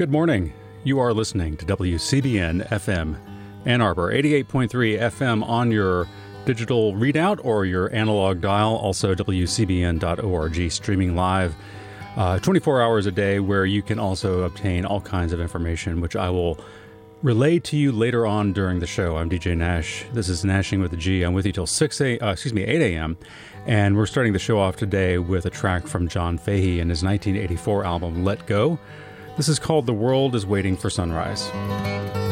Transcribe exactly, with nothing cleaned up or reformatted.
Good morning. You are listening to W C B N F M Ann Arbor, eighty-eight point three F M on your digital readout or your analog dial, also W C B N dot org, streaming live uh, twenty-four hours a day, where you can also obtain all kinds of information, which I will relay to you later on during the show. I'm D J Nash. This is Nashing with a G. I'm with you till six a. Uh, excuse me, eight a.m. And we're starting the show off today with a track from John Fahey and his nineteen eighty-four album, Let Go. This is called The World is Waiting for Sunrise.